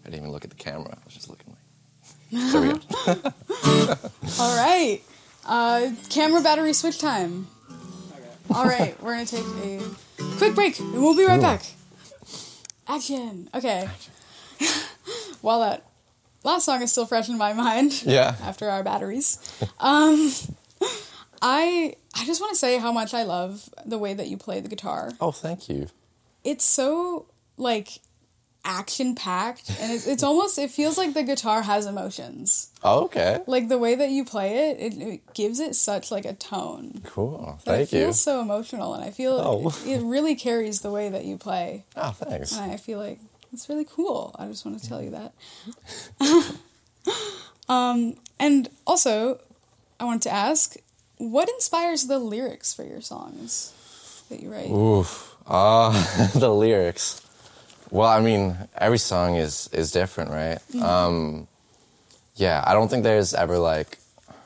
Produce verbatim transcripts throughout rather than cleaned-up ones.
I didn't even look at the camera. I was just looking like... There we go. All right. Uh, camera battery switch time. All right, we're going to take a quick break, and we'll be right Ooh. back. Action. Okay. While that last song is still fresh in my mind. Yeah. After our batteries. Um, I I just want to say how much I love the way that you play the guitar. Oh, thank you. It's so, like, action-packed, and it's, it's almost, it feels like the guitar has emotions. Oh, okay. Like, the way that you play it, it, it gives it such, like, a tone. Cool. Thank you. It you. feels so emotional, and I feel oh. it, it really carries the way that you play. Oh, thanks. And I feel like it's really cool. I just want to tell you that. um, and also, I wanted to ask, what inspires the lyrics for your songs that you write? Oof. Uh, the lyrics. Well, I mean, every song is, is different, right? Mm-hmm. Um, yeah, I don't think there's ever, like,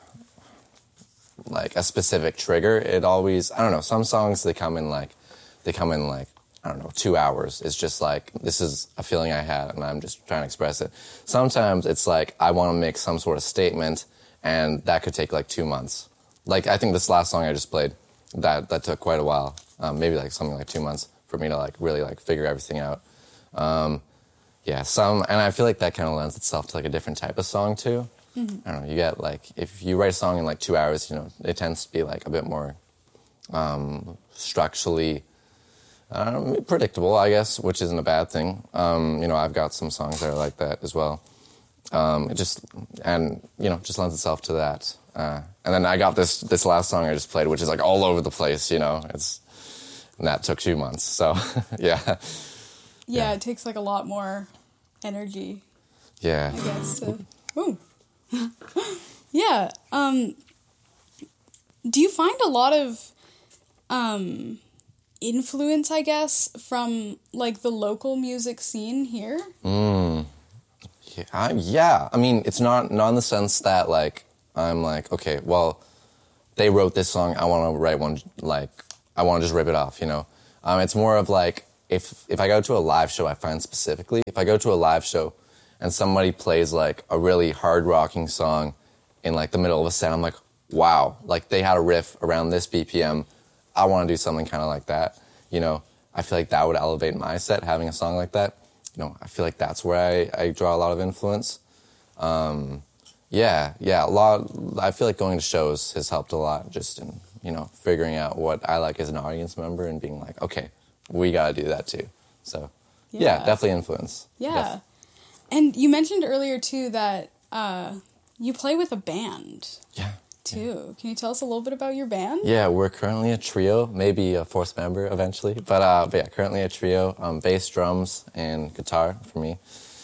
like a specific trigger. It always, I don't know, some songs, they come in, like, they come in, like, I don't know, two hours. It's just, like, this is a feeling I had, and I'm just trying to express it. Sometimes it's, like, I want to make some sort of statement, and that could take, like, two months. Like, I think this last song I just played, that, that took quite a while. Um, maybe, like, something like two months for me to, like, really, like, figure everything out. Um, yeah, some, and I feel like that kind of lends itself to like a different type of song too. Mm-hmm. I don't know, you get like, if you write a song in like two hours, you know, it tends to be like a bit more, um, structurally, um, predictable, I guess, which isn't a bad thing. Um, you know, I've got some songs that are like that as well. Um, it just, and, you know, just lends itself to that. Uh, and then I got this, this last song I just played, which is like all over the place, you know, it's, and that took two months, so, yeah. Yeah, it takes, like, a lot more energy. Yeah. I guess. To, ooh. yeah. Um, do you find a lot of um, influence, I guess, from, like, the local music scene here? Mm. Yeah, I, yeah. I mean, it's not, not in the sense that, like, I'm like, okay, well, they wrote this song, I want to write one, like, I want to just rip it off, you know? Um, it's more of, like, If if I go to a live show, I find specifically, if I go to a live show and somebody plays, like, a really hard-rocking song in, like, the middle of a set, I'm like, wow, like, they had a riff around this B P M. I want to do something kind of like that, you know? I feel like that would elevate my set, having a song like that. You know, I feel like that's where I, I draw a lot of influence. Um, yeah, yeah, a lot, I feel like going to shows has helped a lot just in, you know, figuring out what I like as an audience member and being like, okay, we gotta do that too. So, yeah, yeah definitely influence. Yeah. Def- and you mentioned earlier too that uh, you play with a band. Yeah. Too. Yeah. Can you tell us a little bit about your band? Yeah, we're currently a trio, maybe a fourth member eventually. But, uh, but yeah, currently a trio, um, bass, drums, and guitar for me.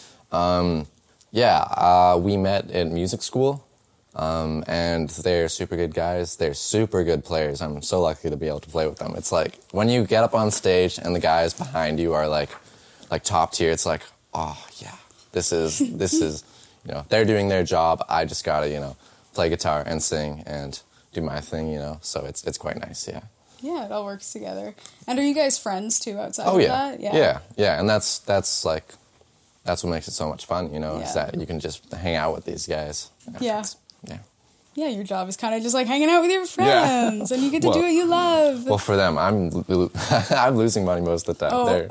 Um, yeah, uh, we met at music school. Um, and they're super good guys. They're super good players. I'm so lucky to be able to play with them. It's like, when you get up on stage and the guys behind you are like, like top tier, it's like, oh yeah, this is, this is, you know, they're doing their job. I just gotta, you know, play guitar and sing and do my thing, you know, so it's, it's quite nice, yeah. Yeah, it all works together. And are you guys friends too outside oh, of yeah. that? Yeah. Yeah, yeah, and that's, that's like, that's what makes it so much fun, you know, yeah. is that you can just hang out with these guys. Yeah. Yeah. Yeah, your job is kind of just like hanging out with your friends, yeah. and you get to well, do what you love. Well, for them, I'm lo- I'm losing money most of the time. Oh. There,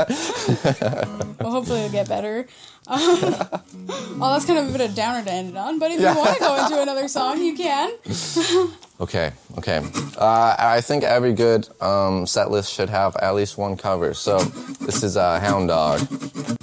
yeah. Well, hopefully it'll get better. Um, well, that's kind of a bit of a downer to end it on, but if yeah. you want to go into another song, you can. okay, okay. Uh, I think every good um, set list should have at least one cover. So this is uh, Hound Dog.